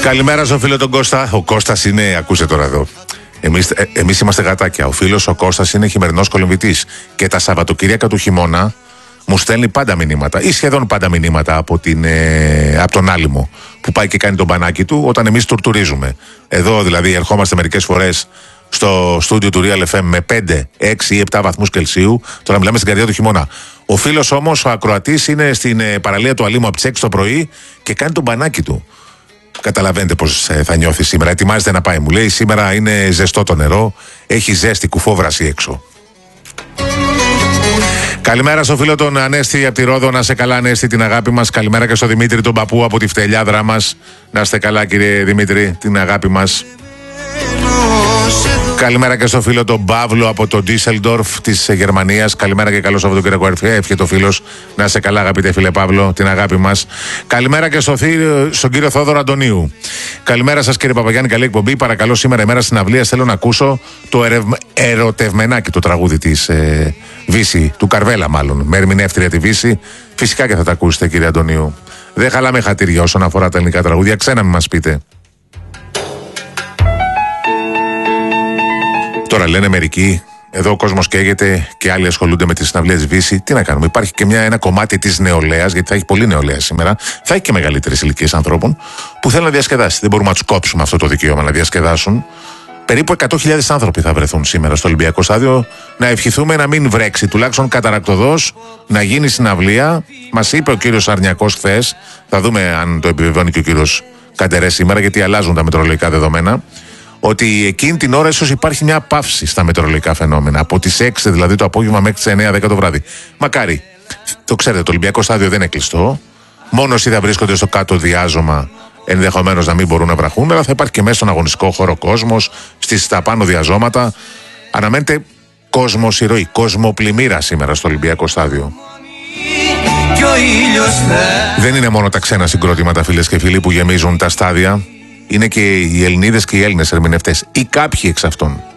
Καλημέρα στο φίλο τον Κώστα. Ο Κώστας είναι, ακούσε τώρα εδώ. Εμείς είμαστε γατάκια. Ο φίλος ο Κώστας είναι χειμερινός κολυμβητής. Και τα Σαββατοκύριακα του χειμώνα μου στέλνει πάντα μηνύματα, ή σχεδόν πάντα μηνύματα από τον Άλυμο, που πάει και κάνει τον μπανάκι του όταν εμείς τουρτουρίζουμε. Εδώ δηλαδή ερχόμαστε μερικές φορές στο στούντιο του Real FM με 5, 6 ή 7 βαθμούς Κελσίου. Τώρα μιλάμε στην καρδιά του χειμώνα. Ο φίλος όμως, ο ακροατής, είναι στην παραλία του Αλήμου από τις 6 το πρωί και κάνει τον μπανάκι του. Καταλαβαίνετε πως θα νιώθει σήμερα. Ετοιμάζεται να πάει. Μου λέει σήμερα είναι ζεστό το νερό, έχει ζέστη, κουφόβραση έξω. Καλημέρα στο φίλο τον Ανέστη από τη Ρόδο. Να σε καλά, Ανέστη, την αγάπη μας. Καλημέρα και στο Δημήτρη τον παππού από τη Φτελιάδρα μας. Να είστε καλά, κύριε Δημήτρη, την αγάπη μας. Καλημέρα και στο φίλο τον Παύλο από το Ντίσελντορφ της Γερμανίας. Καλημέρα και καλό Σαββατοκύριακο, εύχεται ο φίλος. Να είσαι καλά, αγαπητέ φίλε Παύλο, την αγάπη μας. Καλημέρα και στον κύριο Θόδωρο Αντωνίου. Καλημέρα σας, κύριε Παπαγιάννη, καλή εκπομπή. Παρακαλώ, σήμερα ημέρα συναυλίας θέλω να ακούσω το ερωτευμενάκι, το τραγούδι της Βύση, του Καρβέλα μάλλον. Με ερμηνεύτρια τη Βύση. Φυσικά και θα τα ακούσετε, κύριε Αντωνίου. Δεν χαλάμε χατήρια όσον αφορά τα ελληνικά τραγούδια. Ξένα μην μας πείτε. Τώρα λένε μερικοί, εδώ ο κόσμος καίγεται και άλλοι ασχολούνται με τη συναυλία της Βύση. Τι να κάνουμε, υπάρχει και ένα κομμάτι της νεολαίας, γιατί θα έχει πολύ νεολαία σήμερα, θα έχει και μεγαλύτερες ηλικίες ανθρώπων που θέλουν να διασκεδάσει. Δεν μπορούμε να τους κόψουμε αυτό το δικαίωμα να διασκεδάσουν. Περίπου 100.000 άνθρωποι θα βρεθούν σήμερα στο Ολυμπιακό Στάδιο. Να ευχηθούμε να μην βρέξει, τουλάχιστον καταρακτωδώς, να γίνει συναυλία. Μας είπε ο κύριος Αρνιακός χθες, θα δούμε αν το επιβεβαιώνει και ο κύριος Καντερέ σήμερα, γιατί αλλάζουν τα μετεωρολογικά δεδομένα, ότι εκείνη την ώρα ίσως υπάρχει μια παύση στα μετεωρολογικά φαινόμενα. Από τις 6 δηλαδή το απόγευμα μέχρι τις 9-10 το βράδυ. Μακάρι. Το ξέρετε, το Ολυμπιακό Στάδιο δεν είναι κλειστό. Μόνο όσοι θα βρίσκονται στο κάτω διάζωμα ενδεχομένως να μην μπορούν να βραχούν, αλλά θα υπάρχει και μέσα στον αγωνιστικό χώρο κόσμος, στα πάνω διαζώματα. Αναμένεται κόσμος ηρωή, κόσμο πλημμύρα σήμερα στο Ολυμπιακό Στάδιο. Δεν είναι μόνο τα ξένα συγκρότηματα, φίλες και φίλοι, που γεμίζουν τα στάδια. Είναι και οι Ελληνίδες και οι Έλληνες ερμηνευτές, ή κάποιοι εξ αυτών.